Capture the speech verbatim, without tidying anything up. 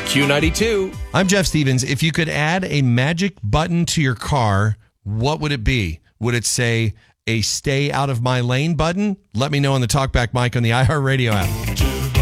Q ninety-two. I'm Jeff Stevens. If you could add a magic button to your car, what would it be? Would it say a stay out of my lane button? Let me know on the Talkback mic on the iHeartRadio app.